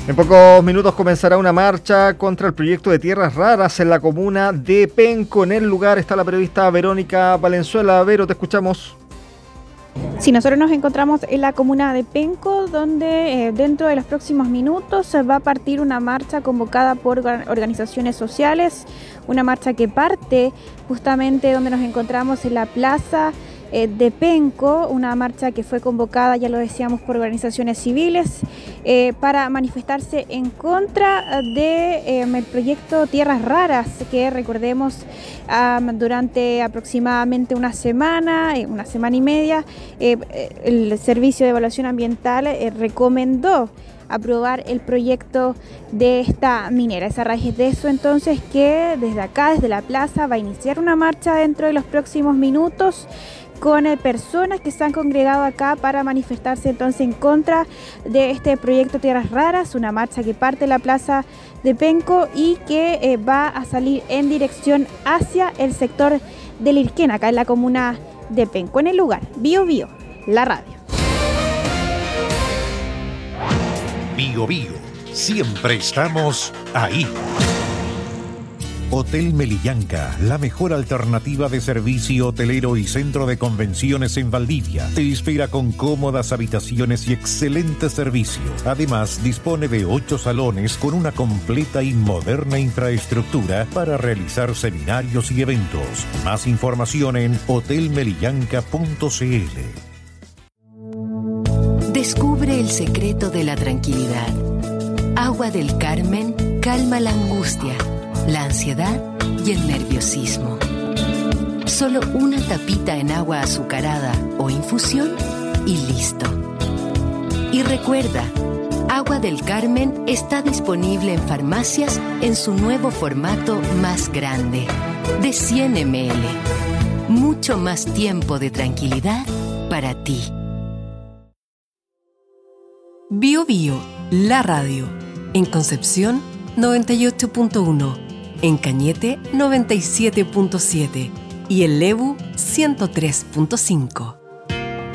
En pocos minutos comenzará una marcha contra el proyecto de tierras raras en la comuna de Penco. En el lugar está la periodista Verónica Valenzuela. Vero, te escuchamos. Sí, nosotros nos encontramos en la comuna de Penco, donde dentro de los próximos minutos va a partir una marcha convocada por organizaciones sociales, una marcha que parte justamente donde nos encontramos en la plaza de Penco, una marcha que fue convocada, ya lo decíamos, por organizaciones civiles para manifestarse en contra del proyecto Tierras Raras, que recordemos durante aproximadamente una semana y media, el Servicio de Evaluación Ambiental recomendó aprobar el proyecto de esta minera. Es a raíz de eso entonces que desde acá, desde la plaza, va a iniciar una marcha dentro de los próximos minutos con personas que se han congregado acá para manifestarse entonces en contra de este proyecto Tierras Raras, una marcha que parte de la plaza de Penco y que va a salir en dirección hacia el sector de Lirquén, acá en la comuna de Penco. En el lugar, Bio Bio, la radio. Bio Bio, siempre estamos ahí. Hotel Melillanca, la mejor alternativa de servicio hotelero y centro de convenciones en Valdivia. Te espera con cómodas habitaciones y excelente servicio. Además, dispone de 8 salones con una completa y moderna infraestructura para realizar seminarios y eventos. Más información en hotelmelillanca.cl. Descubre el secreto de la tranquilidad. Agua del Carmen calma la angustia, la ansiedad y el nerviosismo. Solo una tapita en agua azucarada o infusión y listo. Y recuerda, Agua del Carmen está disponible en farmacias en su nuevo formato más grande, de 100 ml. Mucho más tiempo de tranquilidad para ti. Bio Bio, la radio. En Concepción, 98.1. En Cañete, 97.7. Y en Lebu, 103.5.